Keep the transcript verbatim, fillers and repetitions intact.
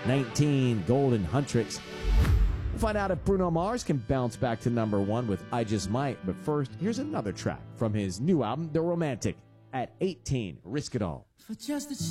nineteen, Golden Huntrix. We'll find out if Bruno Mars can bounce back to number one with I Just Might. But first, here's another track from his new album, The Romantic. At eighteen, Risk It All. For just a